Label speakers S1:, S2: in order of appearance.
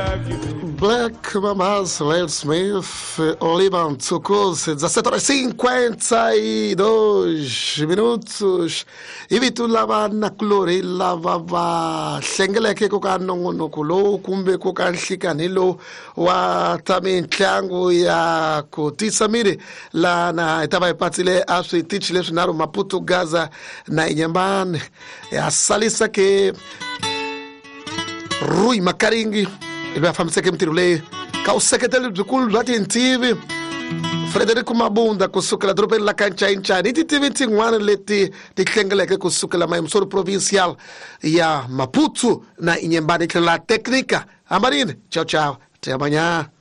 S1: Black Mamas, Led Smith, Olivan Tsukos, 17h52 Ibitu lava na klori lava va hlengeleke ko ka nongonoko lo kumbe ko ka nhlikanilo wa tami ntlangu ya ku tisamiri la na itava ipatile aswi teach leswi naro Maputo Gaza na Inyambane ya salisa ke Rui Makaringi ibe afamiseke mtirule ka useketeli bzikulu bza tintivi Frederico Mabunda kusukela dropeni la kancha inchani titivi tingwana leti tiklengeleke kusukela maimsoro provincial ya Maputo na Inyambane la teknika. Amarine, ciao ciao, te amanhã.